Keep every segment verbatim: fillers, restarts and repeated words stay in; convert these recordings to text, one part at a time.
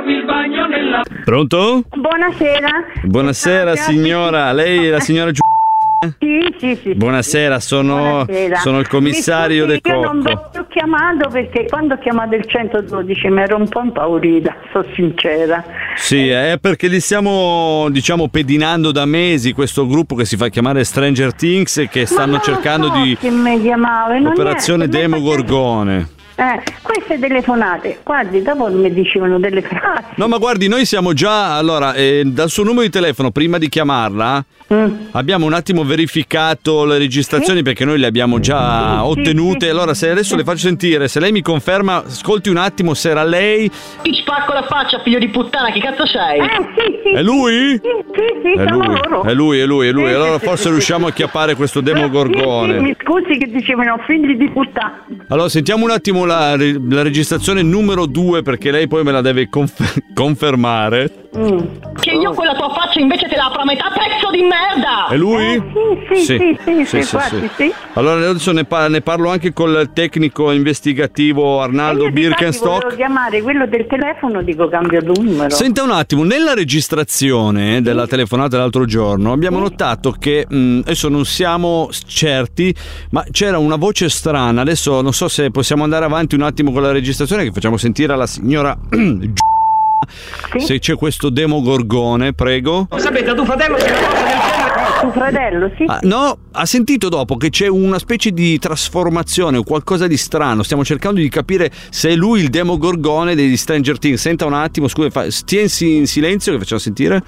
farmi il bagno nella... Pronto? Buonasera. Buonasera signora, lei è la signora Giu... Sì, sì, sì. Buonasera, sono, Buonasera. sono il commissario Mi De scusi, io non Cocco. vi ho chiamato perché quando ho chiamato il centododici mi ero un po' impaurita, sono sincera. Sì, è perché li stiamo, diciamo, pedinando da mesi, questo gruppo che si fa chiamare Stranger Things e che stanno Ma non cercando so di... chi mi chiamava, non Operazione niente, mi Demogorgone. Eh, queste telefonate, guardi, dopo mi dicevano delle frasi. No, ma guardi, noi siamo già, allora, eh, dal suo numero di telefono, prima di chiamarla, Mm. abbiamo un attimo verificato le registrazioni, Sì. perché noi le abbiamo già Sì, ottenute. sì, Allora, se adesso sì. le faccio sentire, se lei mi conferma, ascolti un attimo se era lei. Ti spacco la faccia, figlio di puttana, chi cazzo sei? Eh, sì, sì. È lui? Sì, sì, sì, È sono lui, loro. è lui, è lui, è lui. Sì, Allora sì, forse sì, riusciamo sì. a chiappare questo Sì, sì, Demogorgone. mi scusi che dicevano figli di puttana. Allora, sentiamo un attimo la, la registrazione numero due, perché lei poi me la deve conf- confermare. Mm. Che io quella tua faccia invece te la apro a metà, pezzo di merda! È lui? Eh, sì, sì, sì, sì, sì, guardi, sì. Allora adesso ne, pa- ne parlo anche col tecnico investigativo Arnaldo E io difatti Birkenstock. volevo chiamare quello del telefono, dico cambio numero. Senta un attimo, nella registrazione della telefonata dell'altro giorno abbiamo notato che, mh, adesso non siamo certi, ma c'era una voce strana. Adesso non so se possiamo andare avanti un attimo con la registrazione, che facciamo sentire alla signora Sì? se c'è questo Demogorgone, prego. Sapete, tuo fratello c'è una cosa del genere. Tuo fratello, sì. Ah, no, ha sentito dopo che c'è una specie di trasformazione o qualcosa di strano. Stiamo cercando di capire se è lui il Demogorgone degli Stranger Things. Senta un attimo, scusa, fa... stiensi in silenzio che facciamo sentire.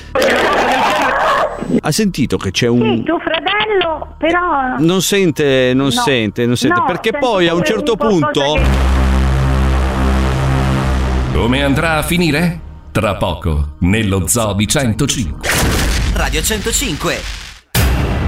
Ha sentito che c'è un... Sì, tuo fratello, però... Non sente, non No. sente, non sente, No, perché sento poi a un pure certo un qualcosa punto... che- Come andrà a finire? Tra poco, nello Zoo di centocinque. Radio centocinque.